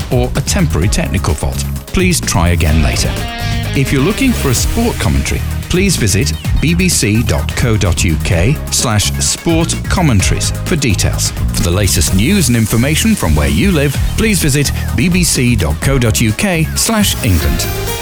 or a temporary technical fault. Please try again later. If you're looking for a sport commentary, please visit bbc.co.uk/sport commentaries for details. For the latest news and information from where you live, please visit bbc.co.uk/England.